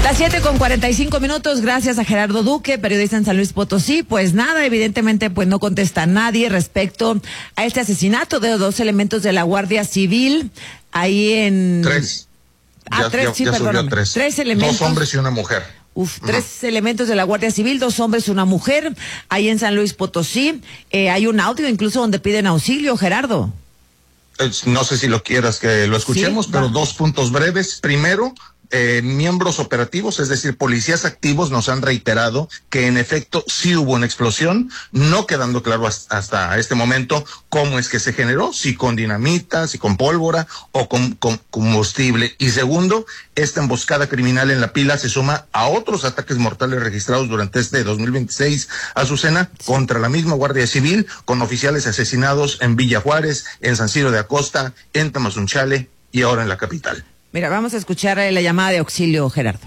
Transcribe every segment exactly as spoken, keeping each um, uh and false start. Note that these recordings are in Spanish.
Las siete con cuarenta y cinco minutos, gracias a Gerardo Duque, periodista en San Luis Potosí. Pues nada, evidentemente pues no contesta nadie respecto a este asesinato de dos elementos de la Guardia Civil ahí en... Tres. Ah, ya, tres, ya, sí, ya perdóname. subió tres. Tres elementos. Dos hombres y una mujer. Uf, tres uh-huh. elementos de la Guardia Civil, dos hombres, una mujer, ahí en San Luis Potosí. Eh, hay un audio incluso donde piden auxilio, Gerardo. Eh, no sé si lo quieras que lo escuchemos, sí, pero va. Dos puntos breves. Primero, Eh, miembros operativos, es decir, policías activos, nos han reiterado que en efecto sí hubo una explosión, no quedando claro hasta, hasta este momento cómo es que se generó, si con dinamita, si con pólvora o con, con combustible. Y segundo, esta emboscada criminal en La Pila se suma a otros ataques mortales registrados durante este dos mil veintiséis, Azucena, sí. contra la misma Guardia Civil, con oficiales asesinados en Villa Juárez, en San Ciro de Acosta, en Tamazunchale y ahora en la capital. Mira, vamos a escuchar la llamada de auxilio, Gerardo.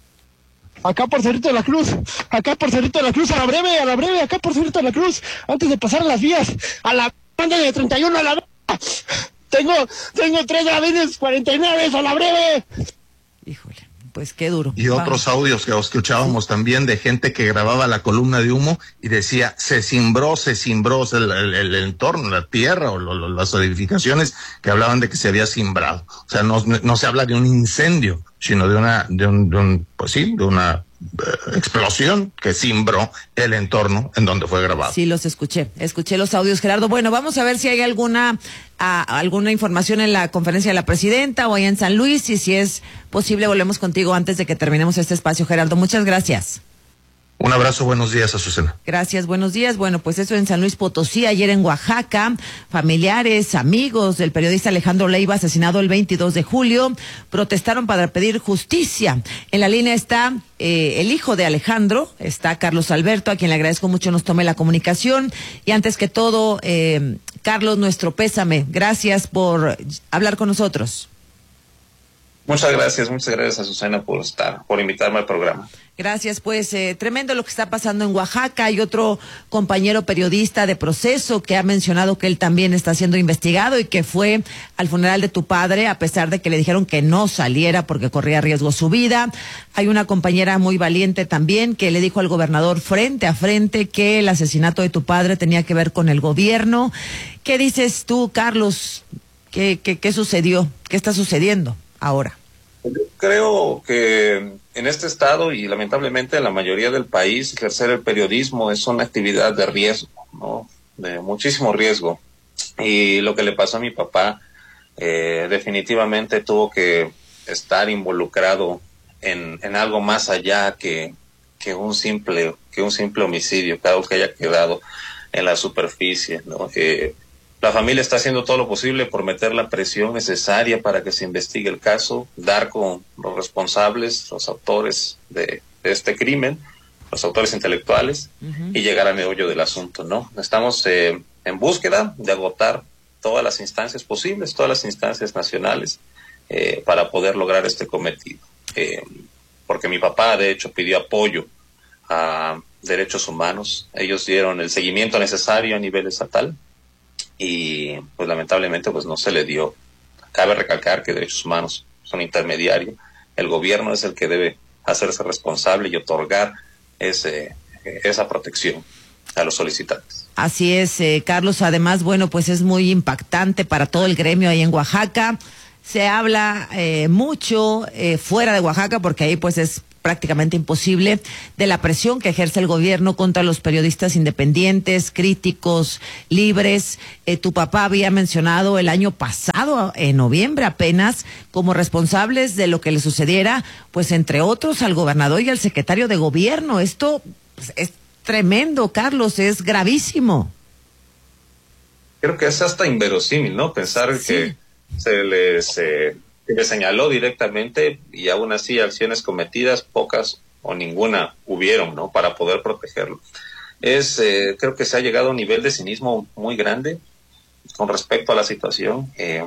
Acá por Cerrito de la Cruz, acá por Cerrito de la Cruz, a la breve, a la breve, acá por Cerrito de la Cruz, antes de pasar las vías, a la banda de treinta y uno, a la breve. Tengo, tengo tres avenidas cuarenta y nueve, a la breve. Híjole, pues qué duro. Y Vamos. Otros audios que escuchábamos sí. también de gente que grababa la columna de humo y decía, se cimbró, se cimbró el, el, el entorno, la tierra o lo, lo, las edificaciones que hablaban de que se había cimbrado. O sea, no, no se habla de un incendio, sino de una, de un, de un pues sí, de una eh, explosión que cimbró el entorno en donde fue grabado. Sí, los escuché, escuché los audios, Gerardo. Bueno, vamos a ver si hay alguna a, alguna información en la conferencia de la presidenta o allá en San Luis, y si es posible volvemos contigo antes de que terminemos este espacio, Gerardo. Muchas gracias. Un abrazo, buenos días, Azucena. Gracias, buenos días. Bueno, pues eso en San Luis Potosí. Ayer en Oaxaca, familiares, amigos del periodista Alejandro Leiva, asesinado el veintidós de julio, protestaron para pedir justicia. En la línea está eh, el hijo de Alejandro, está Carlos Alberto, a quien le agradezco mucho nos tome la comunicación. Y antes que todo, eh, Carlos, nuestro pésame. Gracias por hablar con nosotros. Muchas gracias, muchas gracias, Azucena, por estar, por invitarme al programa. Gracias, pues eh, tremendo lo que está pasando en Oaxaca. Hay otro compañero periodista de Proceso que ha mencionado que él también está siendo investigado y que fue al funeral de tu padre a pesar de que le dijeron que no saliera porque corría riesgo su vida. Hay una compañera muy valiente también que le dijo al gobernador frente a frente que el asesinato de tu padre tenía que ver con el gobierno. ¿Qué dices tú, Carlos? ¿Qué, qué, qué sucedió? ¿Qué está sucediendo ahora? Yo creo que en este estado y lamentablemente en la mayoría del país ejercer el periodismo es una actividad de riesgo, ¿no? De muchísimo riesgo. Y lo que le pasó a mi papá eh, definitivamente tuvo que estar involucrado en, en algo más allá que, que un simple que un simple homicidio, que algo que haya quedado en la superficie, ¿no? Eh, La familia está haciendo todo lo posible por meter la presión necesaria para que se investigue el caso, dar con los responsables, los autores de, de este crimen, los autores intelectuales, uh-huh. y llegar al meollo del asunto, ¿no? Estamos eh, en búsqueda de agotar todas las instancias posibles, todas las instancias nacionales, eh, para poder lograr este cometido. Eh, porque mi papá, de hecho, pidió apoyo a derechos humanos. Ellos dieron el seguimiento necesario a nivel estatal, y pues lamentablemente pues no se le dio. Cabe recalcar que derechos humanos son intermediarios, el gobierno es el que debe hacerse responsable y otorgar ese, esa protección a los solicitantes. Así es, eh, Carlos, además, bueno, pues es muy impactante para todo el gremio ahí en Oaxaca. Se habla eh, mucho eh, fuera de Oaxaca, porque ahí pues es prácticamente imposible, de la presión que ejerce el gobierno contra los periodistas independientes, críticos, libres. Eh, tu papá había mencionado el año pasado, en noviembre apenas, como responsables de lo que le sucediera, pues entre otros al gobernador y al secretario de gobierno. Esto pues, es tremendo, Carlos, es gravísimo. Creo que es hasta inverosímil, ¿no? Pensar sí. que se les... Eh... que señaló directamente y aún así acciones cometidas, pocas o ninguna hubieron, ¿no? Para poder protegerlo. Es, eh, creo que se ha llegado a un nivel de cinismo muy grande con respecto a la situación, eh,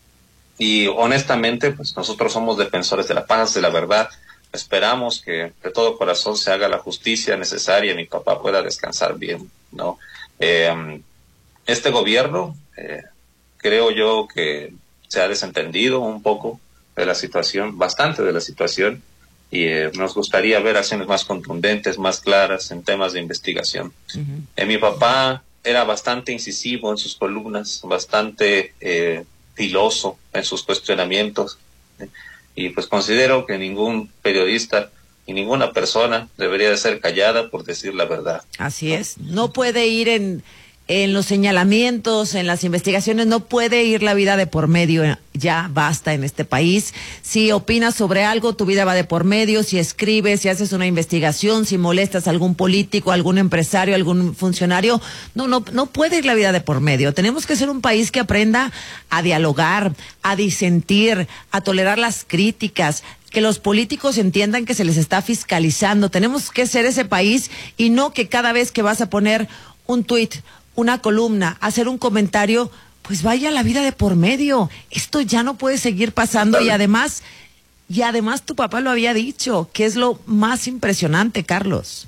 y honestamente, pues nosotros somos defensores de la paz, de la verdad. Esperamos que de todo corazón se haga la justicia necesaria y mi papá pueda descansar bien, ¿no? Eh, este gobierno, eh, creo yo que se ha desentendido un poco de la situación, bastante de la situación, y eh, nos gustaría ver acciones más contundentes, más claras en temas de investigación. Uh-huh. Eh, mi papá era bastante incisivo en sus columnas, bastante eh, filoso en sus cuestionamientos, ¿eh? Y pues considero que ningún periodista y ninguna persona debería de ser callada por decir la verdad. Así es, no puede ir en... En los señalamientos, en las investigaciones, no puede ir la vida de por medio, ya basta en este país. Si opinas sobre algo, tu vida va de por medio, si escribes, si haces una investigación, si molestas a algún político, algún empresario, algún funcionario, no, no, no puede ir la vida de por medio. Tenemos que ser un país que aprenda a dialogar, a disentir, a tolerar las críticas, que los políticos entiendan que se les está fiscalizando. Tenemos que ser ese país y no que cada vez que vas a poner un tuit, una columna, hacer un comentario, pues vaya la vida de por medio. Esto ya no puede seguir pasando y además, y además tu papá lo había dicho, que es lo más impresionante, Carlos.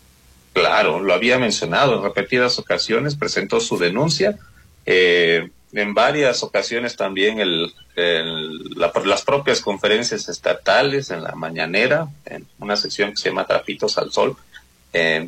Claro, lo había mencionado en repetidas ocasiones, presentó su denuncia, eh, en varias ocasiones también el, el, la, las propias conferencias estatales, en la mañanera, en una sección que se llama Trapitos al Sol, eh,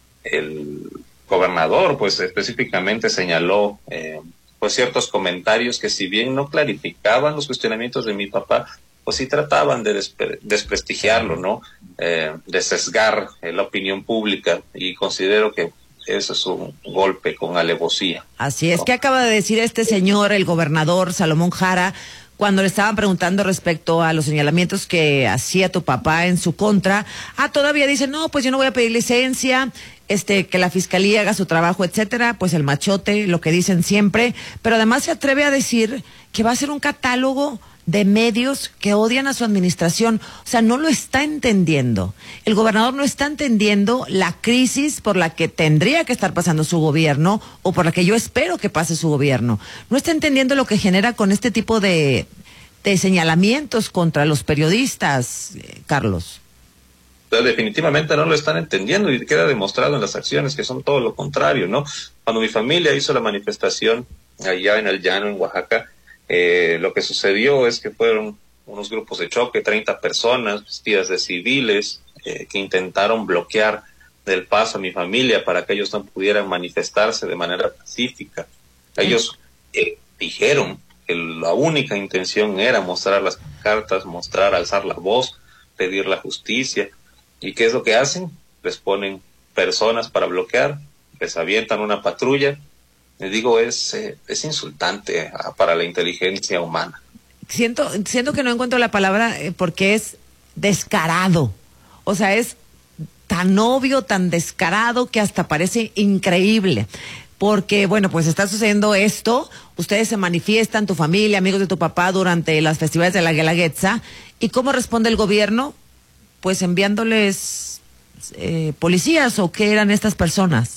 el gobernador pues específicamente señaló eh, pues ciertos comentarios que si bien no clarificaban los cuestionamientos de mi papá, pues sí trataban de despre- desprestigiarlo, ¿no? Eh, de sesgar eh, la opinión pública, y considero que eso es un golpe con alevosía. Así es, ¿no? ¿Qué acaba de decir este señor, el gobernador Salomón Jara, cuando le estaban preguntando respecto a los señalamientos que hacía tu papá en su contra? Ah, todavía dice, no, pues yo no voy a pedir licencia, este, que la fiscalía haga su trabajo, etcétera, pues el machote, lo que dicen siempre, pero además se atreve a decir que va a ser un catálogo de medios que odian a su administración. O sea, no lo está entendiendo. El gobernador no está entendiendo la crisis por la que tendría que estar pasando su gobierno, o por la que yo espero que pase su gobierno. No está entendiendo lo que genera con este tipo de, de señalamientos contra los periodistas, eh, Carlos. Definitivamente no lo están entendiendo, y queda demostrado en las acciones que son todo lo contrario, ¿no? Cuando mi familia hizo la manifestación allá en el llano, en Oaxaca, Eh, lo que sucedió es que fueron unos grupos de choque, treinta personas vestidas de civiles, eh, que intentaron bloquear del paso a mi familia para que ellos no pudieran manifestarse de manera pacífica. Ellos eh, dijeron que la única intención era mostrar las cartas, mostrar, alzar la voz, pedir la justicia. ¿Y qué es lo que hacen? Les ponen personas para bloquear, les avientan una patrulla. Les digo, es eh, es insultante uh, para la inteligencia humana. Siento, siento que no encuentro la palabra eh, porque es descarado. O sea, es tan obvio, tan descarado que hasta parece increíble. Porque, bueno, pues está sucediendo esto, ustedes se manifiestan, tu familia, amigos de tu papá, durante las festivales de la Guelaguetza. ¿Y cómo responde el gobierno? Pues enviándoles eh, policías, ¿o qué eran estas personas?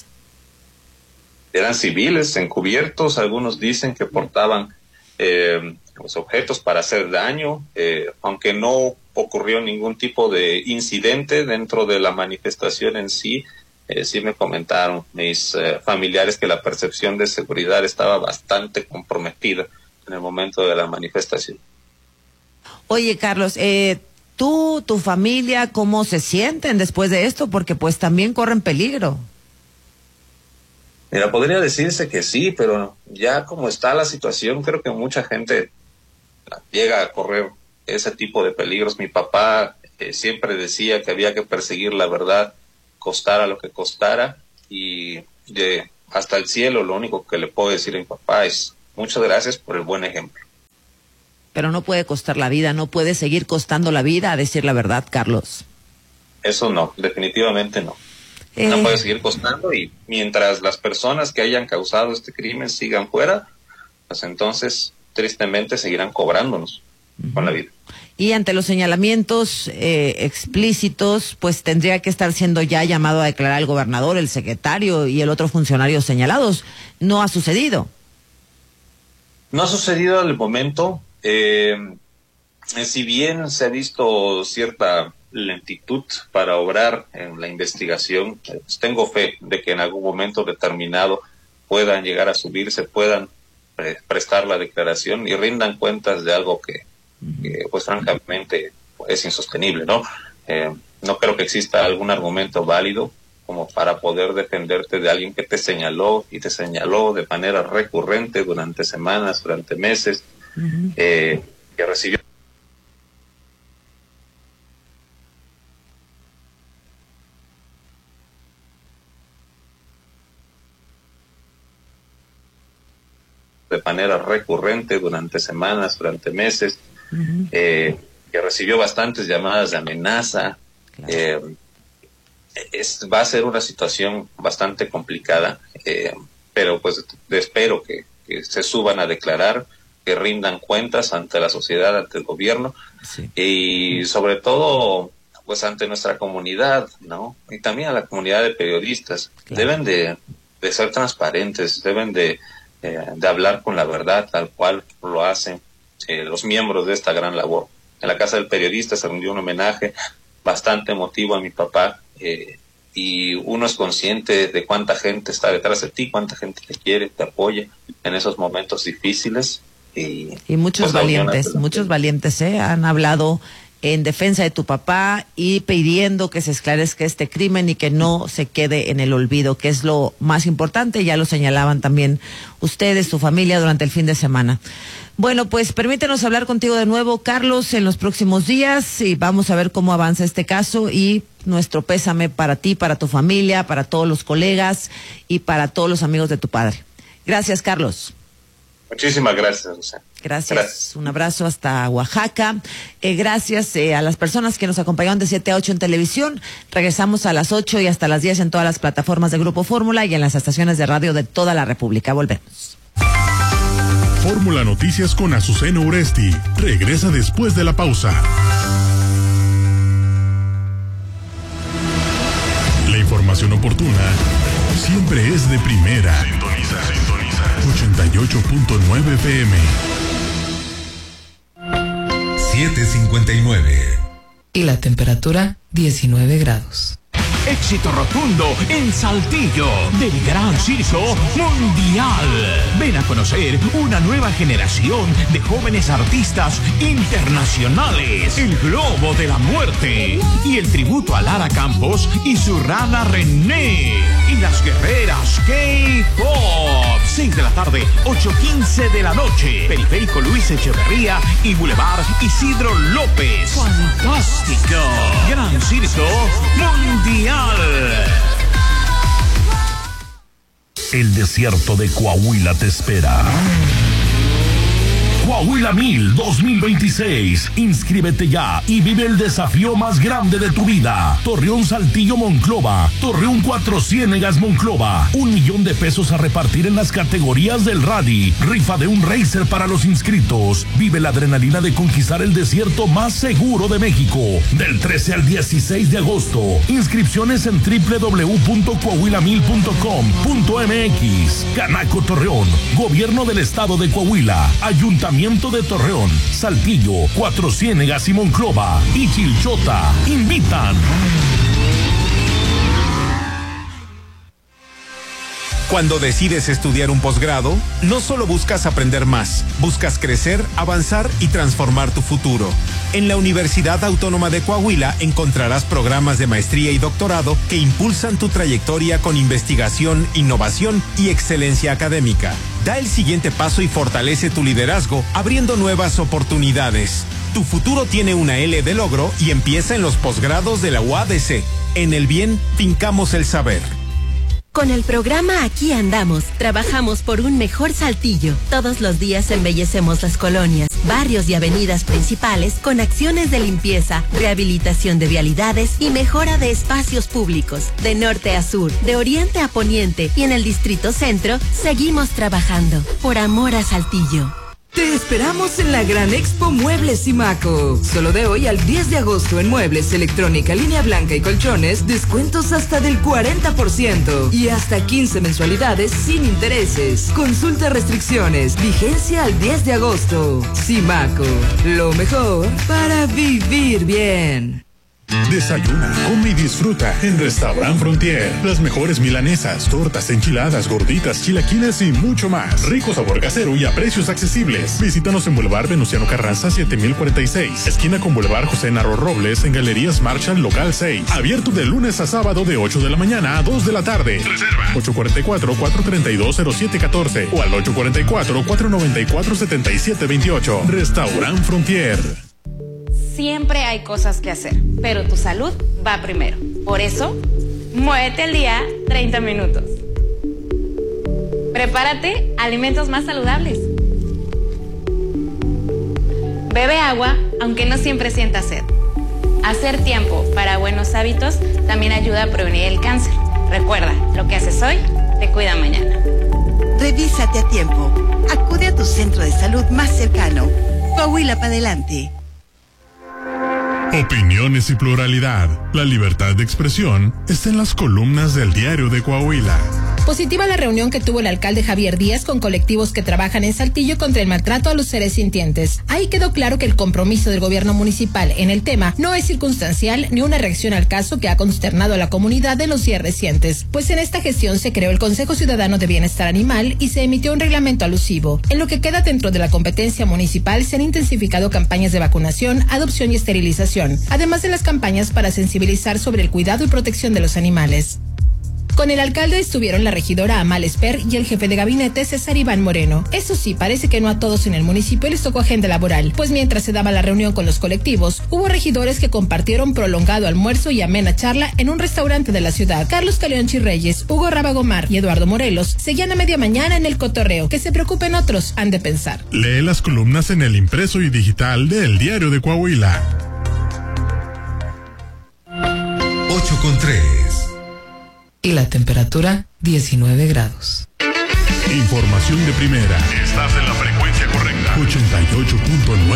Eran civiles encubiertos, algunos dicen que portaban eh, los objetos para hacer daño, eh, aunque no ocurrió ningún tipo de incidente dentro de la manifestación en sí. Eh, sí me comentaron mis eh, familiares que la percepción de seguridad estaba bastante comprometida en el momento de la manifestación. Oye, Carlos, eh, tú, tu familia, ¿cómo se sienten después de esto? Porque pues también corren peligro. Mira, podría decirse que sí, pero ya como está la situación, creo que mucha gente llega a correr ese tipo de peligros. Mi papá eh, siempre decía que había que perseguir la verdad, costara lo que costara, y de hasta el cielo lo único que le puedo decir a mi papá es muchas gracias por el buen ejemplo. Pero no puede costar la vida, no puede seguir costando la vida a decir la verdad, Carlos. Eso no, definitivamente no. Eh... No puede seguir costando, y mientras las personas que hayan causado este crimen sigan fuera, pues entonces tristemente seguirán cobrándonos uh-huh. con la vida. Y ante los señalamientos eh, explícitos, pues tendría que estar siendo ya llamado a declarar el gobernador, el secretario y el otro funcionario señalados. No ha sucedido. No ha sucedido al momento. Eh, si bien se ha visto cierta lentitud para obrar en la investigación, pues tengo fe de que en algún momento determinado puedan llegar a subirse, puedan pre- prestar la declaración y rindan cuentas de algo que, que pues francamente es insostenible, ¿no? Eh, no creo que exista algún argumento válido como para poder defenderte de alguien que te señaló y te señaló de manera recurrente durante semanas, durante meses, uh-huh. eh, que recibió de manera recurrente durante semanas, durante meses, uh-huh. eh, que recibió bastantes llamadas de amenaza. Claro. Eh, es, va a ser una situación bastante complicada, eh, pero pues espero que, que se suban a declarar, que rindan cuentas ante la sociedad, ante el gobierno, sí. y sobre todo pues ante nuestra comunidad, ¿no? Y también a la comunidad de periodistas. Claro. Deben de, de ser transparentes, deben de Eh, de hablar con la verdad, tal cual lo hacen eh, los miembros de esta gran labor. En la Casa del Periodista se rindió un homenaje bastante emotivo a mi papá, eh, y uno es consciente de cuánta gente está detrás de ti, cuánta gente te quiere, te apoya en esos momentos difíciles. Y, y muchos pues, valientes, muchos valientes ¿eh? han hablado en defensa de tu papá y pidiendo que se esclarezca este crimen y que no se quede en el olvido, que es lo más importante. Ya lo señalaban también ustedes, tu familia, durante el fin de semana. Bueno, pues permítenos hablar contigo de nuevo, Carlos, en los próximos días, y vamos a ver cómo avanza este caso, y nuestro pésame para ti, para tu familia, para todos los colegas y para todos los amigos de tu padre. Gracias, Carlos. Muchísimas gracias, Lucía. Gracias. gracias. Un abrazo hasta Oaxaca. Eh, gracias eh, a las personas que nos acompañaron de siete a ocho en televisión. Regresamos a las ocho y hasta las diez en todas las plataformas de Grupo Fórmula y en las estaciones de radio de toda la República. Volvemos. Fórmula Noticias con Azucena Uresti. Regresa después de la pausa. La información oportuna siempre es de primera. Sintoniza, sintoniza. ochenta y ocho punto nueve F M. siete cincuenta y nueve. Y la temperatura, diecinueve grados. Éxito rotundo en Saltillo del Gran Circo Mundial. Ven a conocer una nueva generación de jóvenes artistas internacionales. El Globo de la Muerte y el tributo a Lara Campos y su rana René y las guerreras K-Pop. seis de la tarde, ocho quince de la noche. Periférico Luis Echeverría y Boulevard Isidro López. ¡Fantástico! Gran Circo Mundial. El desierto de Coahuila te espera. Coahuila Mil dos mil veintiséis. Inscríbete ya y vive el desafío más grande de tu vida. Torreón Saltillo Monclova. Torreón Cuatro Ciénegas Monclova. Un millón de pesos a repartir en las categorías del rally. Rifa de un racer para los inscritos. Vive la adrenalina de conquistar el desierto más seguro de México. Del trece al dieciséis de agosto. Inscripciones en doble u doble u doble u punto coahuila mil punto com punto m x. Canaco Torreón. Gobierno del Estado de Coahuila. Ayuntamiento de Torreón, Saltillo, Cuatro Ciénegas y Monclova y Chilchota invitan. Cuando decides estudiar un posgrado, no solo buscas aprender más, buscas crecer, avanzar y transformar tu futuro. En la Universidad Autónoma de Coahuila encontrarás programas de maestría y doctorado que impulsan tu trayectoria con investigación, innovación y excelencia académica. Da el siguiente paso y fortalece tu liderazgo, abriendo nuevas oportunidades. Tu futuro tiene una L de logro y empieza en los posgrados de la U A D C. En el bien, fincamos el saber. Con el programa Aquí Andamos, trabajamos por un mejor Saltillo. Todos los días embellecemos las colonias, barrios y avenidas principales con acciones de limpieza, rehabilitación de vialidades y mejora de espacios públicos. De norte a sur, de oriente a poniente y en el Distrito Centro, seguimos trabajando por amor a Saltillo. Te esperamos en la Gran Expo Muebles Simaco. Solo de hoy al diez de agosto en muebles, electrónica, línea blanca y colchones, descuentos hasta del cuarenta por ciento y hasta quince mensualidades sin intereses. Consulta restricciones, vigencia al diez de agosto. Simaco, lo mejor para vivir bien. Desayuna, come y disfruta en Restaurant Frontier. Las mejores milanesas, tortas, enchiladas, gorditas, chilaquiles y mucho más. Rico sabor casero y a precios accesibles. Visítanos en Boulevard Venustiano Carranza siete mil cuarenta y seis, esquina con Boulevard José Narro Robles, en Galerías Marshall Local seis. Abierto de lunes a sábado de ocho de la mañana a dos de la tarde. Reserva ocho cuatro cuatro, cuatro tres dos, cero siete uno cuatro o al ocho cuatro cuatro, cuatro nueve cuatro, siete siete dos ocho. Restaurant Frontier. Siempre hay cosas que hacer, pero tu salud va primero. Por eso, muévete al día treinta minutos. Prepárate alimentos más saludables. Bebe agua, aunque no siempre sientas sed. Hacer tiempo para buenos hábitos también ayuda a prevenir el cáncer. Recuerda, lo que haces hoy te cuida mañana. Revísate a tiempo. Acude a tu centro de salud más cercano. Coahuila para adelante. Opiniones y pluralidad. La libertad de expresión está en las columnas del Diario de Coahuila. Positiva la reunión que tuvo el alcalde Javier Díaz con colectivos que trabajan en Saltillo contra el maltrato a los seres sintientes. Ahí quedó claro que el compromiso del gobierno municipal en el tema no es circunstancial ni una reacción al caso que ha consternado a la comunidad en los días recientes, pues en esta gestión se creó el Consejo Ciudadano de Bienestar Animal y se emitió un reglamento alusivo. En lo que queda dentro de la competencia municipal se han intensificado campañas de vacunación, adopción y esterilización, además de las campañas para sensibilizar sobre el cuidado y protección de los animales. Con el alcalde estuvieron la regidora Amal Esper y el jefe de gabinete César Iván Moreno. Eso sí, parece que no a todos en el municipio les tocó agenda laboral, pues mientras se daba la reunión con los colectivos, hubo regidores que compartieron prolongado almuerzo y amena charla en un restaurante de la ciudad. Carlos Caleonchi Reyes, Hugo Rabagomar y Eduardo Morelos seguían a media mañana en el cotorreo. Que se preocupen otros, han de pensar. Lee las columnas en el impreso y digital de El Diario de Coahuila. ocho con tres. Y la temperatura, diecinueve grados. Información de primera. Estás en la frecuencia correcta. ochenta y ocho punto nueve.